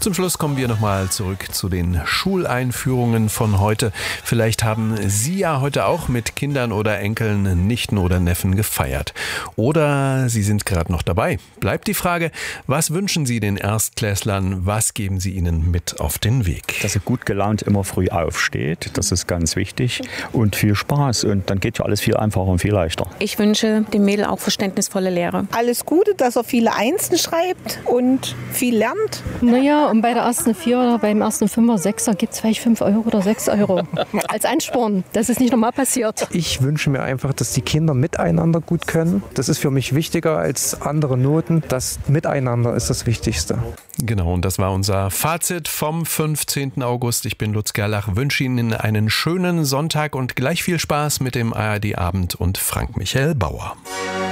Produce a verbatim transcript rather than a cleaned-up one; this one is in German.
Zum Schluss kommen wir nochmal zurück zu den Schuleinführungen von heute. Vielleicht haben Sie ja heute auch mit Kindern oder Enkeln, Nichten oder Neffen gefeiert. Oder Sie sind gerade noch dabei. Bleibt die Frage, was wünschen Sie den Erstklässlern? Was geben Sie ihnen mit auf den Weg? Dass er gut gelaunt immer früh aufsteht, das ist ganz wichtig. Und viel Spaß. Und dann geht ja alles viel einfacher und viel leichter. Ich wünsche dem Mädel auch verständnisvolle Lehre. Alles Gute, dass er viele Einsen schreibt und viel lernt. Naja, und bei der ersten Vier oder beim ersten Fünfer, Sechser gibt es vielleicht fünf Euro oder sechs Euro als Einsporn. Das ist nicht normal passiert. Ich wünsche mir einfach, dass die Kinder miteinander gut können. Das ist für mich wichtiger als andere Noten. Das Miteinander ist das Wichtigste. Genau, und das war unser Fazit vom fünfzehnten August. Ich bin Lutz Gerlach, wünsche Ihnen einen schönen Sonntag und gleich viel Spaß mit dem A R D Abend und Frank Michael Bauer.